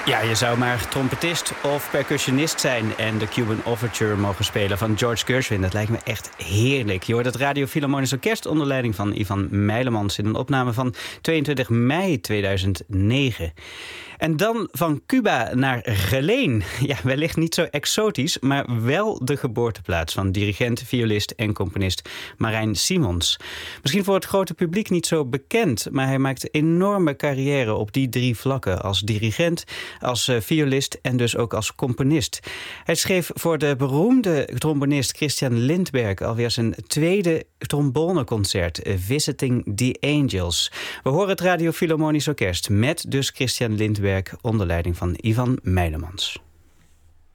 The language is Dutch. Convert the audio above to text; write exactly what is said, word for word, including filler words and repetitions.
Ja, je zou maar trompetist of percussionist zijn en de Cuban Overture mogen spelen van George Gershwin. Dat lijkt me echt heerlijk. Je hoort het Radio Philharmonisch Orkest onder leiding van Ivan Meilemans in een opname van tweeëntwintig mei tweeduizend negen. En dan van Cuba naar Geleen. Ja, wellicht niet zo exotisch, maar wel de geboorteplaats van dirigent, violist en componist Marijn Simons. Misschien voor het grote publiek niet zo bekend, maar hij maakt enorme carrière op die drie vlakken. Als dirigent, als violist en dus ook als componist. Hij schreef voor de beroemde trombonist Christian Lindberg alweer zijn tweede tromboneconcert, Visiting the Angels. We horen het Radio Philharmonisch Orkest met dus Christian Lindberg onder leiding van Ivan Meilemans.